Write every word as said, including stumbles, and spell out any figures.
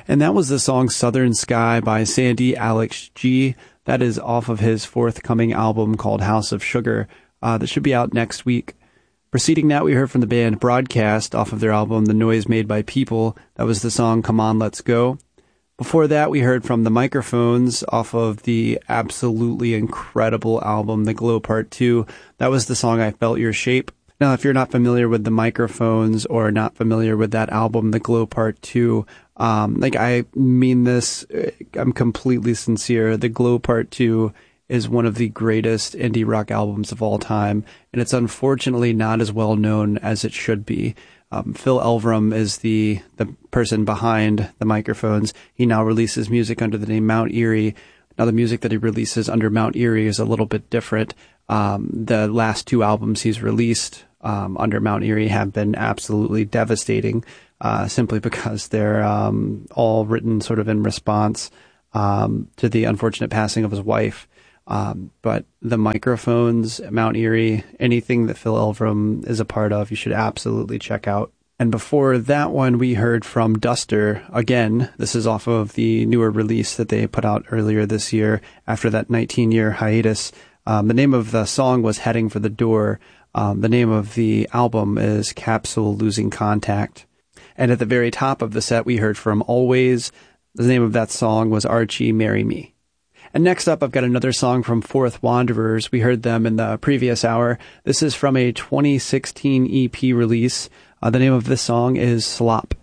And that was the song Southern Sky by Sandy Alex G. That is off of his forthcoming album called House of Sugar. Uh, that should be out next week. Preceding that, we heard from the band Broadcast off of their album The Noise Made by People. That was the song Come On, Let's Go. Before that, we heard from the Microphones off of the absolutely incredible album The Glow Part two. That was the song I Felt Your Shape. Now, if you're not familiar with the Microphones or not familiar with that album, The Glow Part two, um, like I mean this, I'm completely sincere. The Glow Part two is one of the greatest indie rock albums of all time, and it's unfortunately not as well known as it should be. Um, Phil Elverum is the the person behind the Microphones. He now releases music under the name Mount Eerie. Now, the music that he releases under Mount Eerie is a little bit different. Um, the last two albums he's released um, under Mount Eerie have been absolutely devastating, uh, simply because they're um, all written sort of in response um, to the unfortunate passing of his wife. Um, but the Microphones, Mount Eerie, anything that Phil Elverum is a part of, you should absolutely check out. And before that one, we heard from Duster. Again, this is off of the newer release that they put out earlier this year after that nineteen-year hiatus. Um, the name of the song was Heading for the Door. Um, the name of the album is Capsule Losing Contact. And at the very top of the set, we heard from Always. The name of that song was Archie, Marry Me. And next up, I've got another song from Fourth Wanderers. We heard them in the previous hour. This is from a twenty sixteen E P release. Uh, the name of this song is Slop.